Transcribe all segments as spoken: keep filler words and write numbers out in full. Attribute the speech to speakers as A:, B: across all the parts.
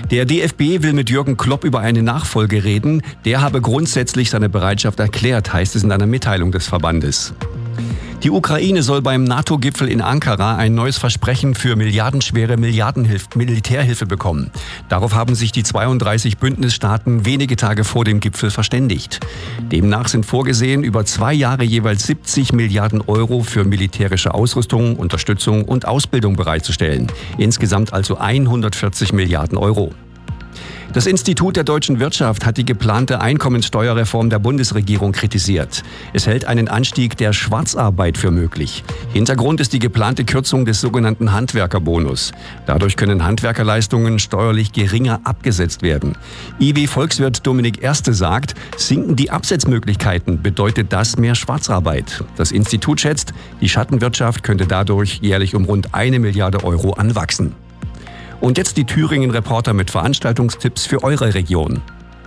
A: Der D F B will mit Jürgen Klopp über eine Nachfolge reden. Der habe grundsätzlich seine Bereitschaft erklärt, heißt es in einer Mitteilung des Verbandes. Die Ukraine soll beim NATO-Gipfel in Ankara ein neues Versprechen für milliardenschwere Milliardenhilf- Militärhilfe bekommen. Darauf haben sich die zweiunddreißig Bündnisstaaten wenige Tage vor dem Gipfel verständigt. Demnach sind vorgesehen, über zwei Jahre jeweils siebzig Milliarden Euro für militärische Ausrüstung, Unterstützung und Ausbildung bereitzustellen. Insgesamt also hundertvierzig Milliarden Euro. Das Institut der deutschen Wirtschaft hat die geplante Einkommensteuerreform der Bundesregierung kritisiert. Es hält einen Anstieg der Schwarzarbeit für möglich. Hintergrund ist die geplante Kürzung des sogenannten Handwerkerbonus. Dadurch können Handwerkerleistungen steuerlich geringer abgesetzt werden. I W-Volkswirt Dominik Erste sagt, sinken die Absetzmöglichkeiten, bedeutet das mehr Schwarzarbeit. Das Institut schätzt, die Schattenwirtschaft könnte dadurch jährlich um rund eine Milliarde Euro anwachsen. Und jetzt die Thüringen-Reporter mit Veranstaltungstipps für eure Region.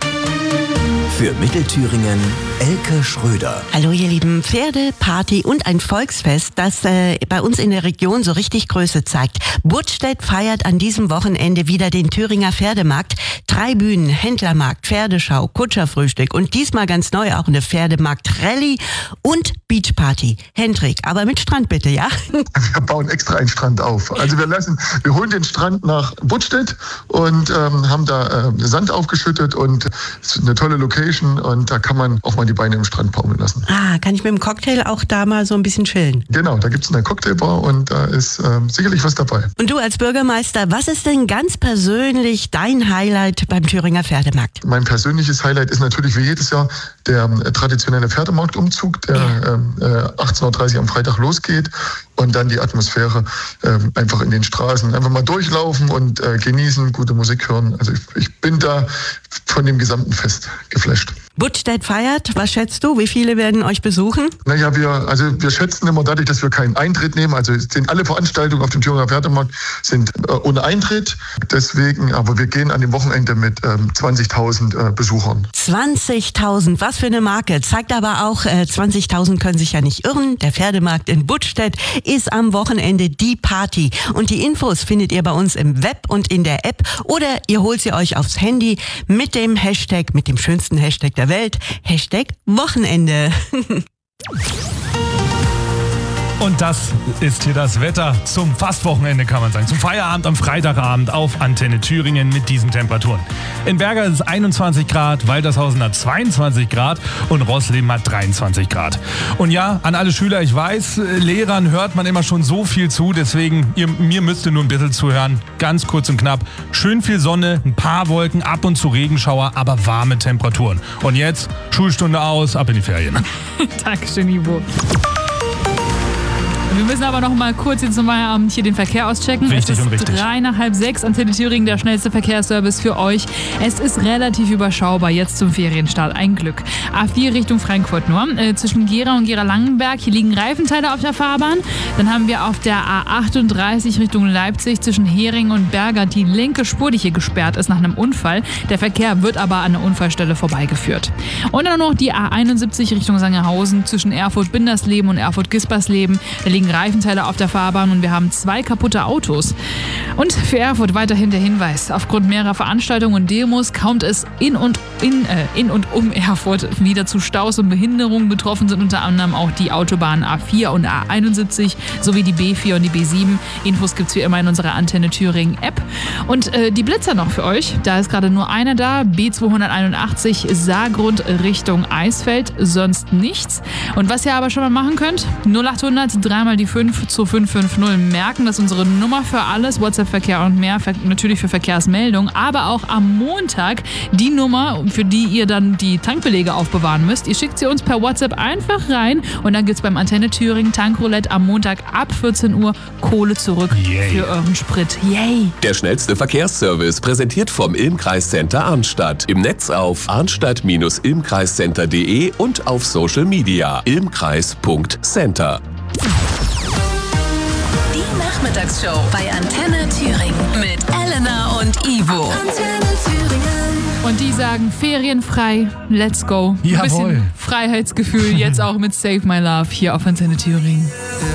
B: Für Mittelthüringen Elke Schröder.
C: Hallo ihr Lieben, Pferde, Party und ein Volksfest, das äh, bei uns in der Region so richtig Größe zeigt. Budstedt feiert an diesem Wochenende wieder den Thüringer Pferdemarkt. Drei Bühnen, Händlermarkt, Pferdeschau, Kutscherfrühstück und diesmal ganz neu auch eine Pferdemarkt-Rallye und Beachparty. Hendrik, aber mit Strand bitte, ja?
D: Wir bauen extra einen Strand auf. Also wir lassen, wir holen den Strand nach Budstedt und ähm, haben da äh, Sand aufgeschüttet und es ist eine tolle Location und da kann man auch mal die Beine im Strand baumeln lassen.
C: Ah, kann ich mit dem Cocktail auch da mal so ein bisschen chillen?
D: Genau, da gibt es eine Cocktailbar und da ist ähm, sicherlich was dabei.
C: Und du als Bürgermeister, was ist denn ganz persönlich dein Highlight beim Thüringer Pferdemarkt?
D: Mein persönliches Highlight ist natürlich wie jedes Jahr der äh, traditionelle Pferdemarktumzug, der äh, achtzehn Uhr dreißig am Freitag losgeht und dann die Atmosphäre äh, einfach in den Straßen. Einfach mal durchlaufen und äh, genießen, gute Musik hören. Also ich, ich bin da von dem gesamten Fest geflasht.
C: Budstedt feiert, was schätzt du? Wie viele werden euch besuchen?
D: Naja, wir, also wir schätzen immer dadurch, dass wir keinen Eintritt nehmen. Also sind alle Veranstaltungen auf dem Thüringer Pferdemarkt sind äh, ohne Eintritt. Deswegen, aber wir gehen an dem Wochenende mit ähm, zwanzigtausend äh, Besuchern.
C: zwanzigtausend, was für eine Marke. Zeigt aber auch, äh, zwanzigtausend können sich ja nicht irren. Der Pferdemarkt in Budstedt ist am Wochenende die Party. Und die Infos findet ihr bei uns im Web und in der App. Oder ihr holt sie euch aufs Handy mit dem Hashtag, mit dem schönsten Hashtag der Welt, Hashtag Wochenende.
E: Und das ist hier das Wetter zum Fastwochenende, kann man sagen. Zum Feierabend am Freitagabend auf Antenne Thüringen mit diesen Temperaturen. In Berger ist es einundzwanzig Grad, Waltershausen hat zweiundzwanzig Grad und Rossleben hat dreiundzwanzig Grad. Und ja, an alle Schüler, ich weiß, Lehrern hört man immer schon so viel zu, deswegen, ihr, mir müsst ihr nur ein bisschen zuhören. Ganz kurz und knapp. Schön viel Sonne, ein paar Wolken, ab und zu Regenschauer, aber warme Temperaturen. Und jetzt Schulstunde aus, ab in die Ferien.
F: Dankeschön, Ivo. Wir müssen aber noch mal kurz jetzt zum Feierabend hier den Verkehr auschecken.
E: Richtig
F: es ist
E: und richtig.
F: drei nach halb sechs, Antenne Thüringen, der schnellste Verkehrsservice für euch. Es ist relativ überschaubar jetzt zum Ferienstart. Ein Glück. A vier Richtung Frankfurt nur. Äh, zwischen Gera und Gera-Langenberg. Hier liegen Reifenteile auf der Fahrbahn. Dann haben wir auf der A achtunddreißig Richtung Leipzig zwischen Hering und Berger die linke Spur, die hier gesperrt ist nach einem Unfall. Der Verkehr wird aber an der Unfallstelle vorbeigeführt. Und dann noch die A einundsiebzig Richtung Sangerhausen zwischen Erfurt-Bindersleben und Erfurt-Gispersleben. Da liegen Reifenteile auf der Fahrbahn und wir haben zwei kaputte Autos. Und für Erfurt weiterhin der Hinweis: Aufgrund mehrerer Veranstaltungen und Demos kommt es in und, in, äh, in und um Erfurt wieder zu Staus und Behinderungen. Betroffen sind unter anderem auch die Autobahnen A vier und A einundsiebzig sowie die B vier und die B sieben. Infos gibt's wie immer in unserer Antenne Thüringen App. Und äh, die Blitzer noch für euch. Da ist gerade nur einer da. B zweihunderteinundachtzig Saargrund Richtung Eisfeld. Sonst nichts. Und was ihr aber schon mal machen könnt: null achthundert dreimal die fünf zu fünf fünf null merken. Das ist unsere Nummer für alles. WhatsApp-Verkehr und mehr. Natürlich für Verkehrsmeldungen. Aber auch am Montag die Nummer, für die ihr dann die Tankbelege aufbewahren müsst. Ihr schickt sie uns per WhatsApp einfach rein. Und dann gibt es beim Antenne Thüringen Tankroulette am Montag ab vierzehn Uhr Kohle zurück
E: Yay.
F: für euren Sprit. Yay!
B: Der schnellste Verkehrsservice präsentiert vom Ilmkreiscenter Arnstadt. Im Netz auf arnstadt Bindestrich ilmkreiscenter punkt de und auf Social Media ilmkreis Punkt center.
G: Die Nachmittagsshow bei Antenne Thüringen mit Elena und Ivo. Antenne Thüringen.
F: Und die sagen ferienfrei, let's go. Ein
E: Jawohl.
F: bisschen Freiheitsgefühl jetzt auch mit Save My Love hier auf Antenne Thüringen.